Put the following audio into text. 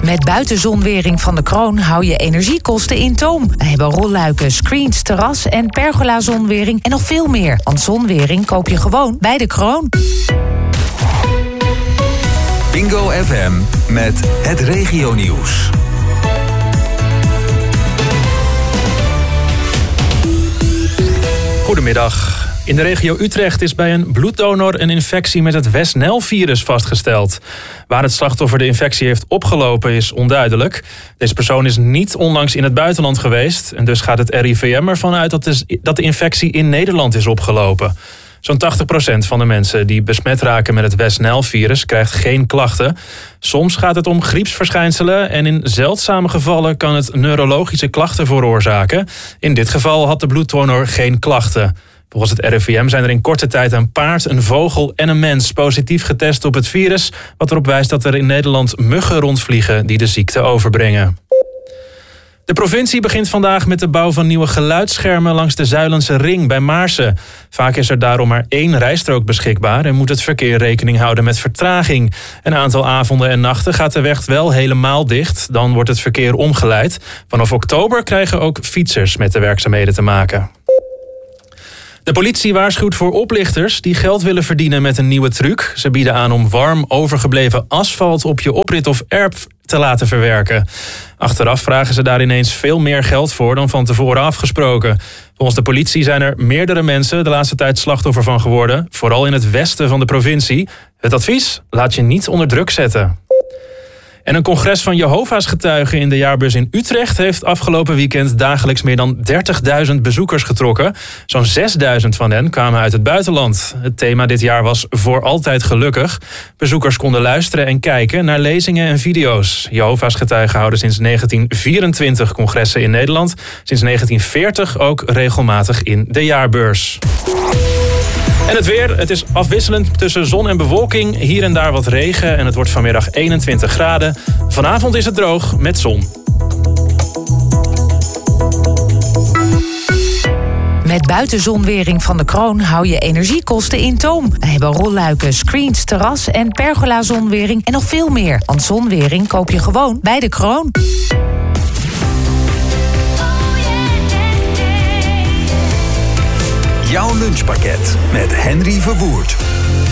Met buitenzonwering van de Kroon hou je energiekosten in toom. We hebben rolluiken, screens, terras en pergola-zonwering en nog veel meer. Want zonwering koop je gewoon bij de Kroon. Bingo FM met het regionieuws. Goedemiddag. In de regio Utrecht is bij een bloeddonor een infectie met het West-Nijl-virus vastgesteld. Waar het slachtoffer de infectie heeft opgelopen is onduidelijk. Deze persoon is niet onlangs in het buitenland geweest en dus gaat het RIVM ervan uit dat de infectie in Nederland is opgelopen. Zo'n 80% van de mensen die besmet raken met het West-Nijl-virus krijgt geen klachten. Soms gaat het om griepsverschijnselen en in zeldzame gevallen kan het neurologische klachten veroorzaken. In dit geval had de bloeddonor geen klachten. Volgens het RIVM zijn er in korte tijd een paard, een vogel en een mens positief getest op het virus, wat erop wijst dat er in Nederland muggen rondvliegen die de ziekte overbrengen. De provincie begint vandaag met de bouw van nieuwe geluidsschermen langs de Zuilense Ring bij Maarsen. Vaak is er daarom maar 1 rijstrook beschikbaar en moet het verkeer rekening houden met vertraging. Een aantal avonden en nachten gaat de weg wel helemaal dicht, dan wordt het verkeer omgeleid. Vanaf oktober krijgen ook fietsers met de werkzaamheden te maken. De politie waarschuwt voor oplichters die geld willen verdienen met een nieuwe truc. Ze bieden aan om warm overgebleven asfalt op je oprit of erf te laten verwerken. Achteraf vragen ze daar ineens veel meer geld voor dan van tevoren afgesproken. Volgens de politie zijn er meerdere mensen de laatste tijd slachtoffer van geworden, vooral in het westen van de provincie. Het advies? Laat je niet onder druk zetten. En een congres van Jehovah's getuigen in de jaarbeurs in Utrecht heeft afgelopen weekend dagelijks meer dan 30.000 bezoekers getrokken. Zo'n 6.000 van hen kwamen uit het buitenland. Het thema dit jaar was Voor altijd gelukkig. Bezoekers konden luisteren en kijken naar lezingen en video's. Jehovah's getuigen houden sinds 1924 congressen in Nederland. Sinds 1940 ook regelmatig in de jaarbeurs. En het weer, het is afwisselend tussen zon en bewolking. Hier en daar wat regen en het wordt vanmiddag 21 graden. Vanavond is het droog met zon. Met buitenzonwering van de Kroon hou je energiekosten in toom. We hebben rolluiken, screens, terras en pergola-zonwering en nog veel meer. Want zonwering koop je gewoon bij de Kroon. Jouw lunchpakket met Henry Verwoerd.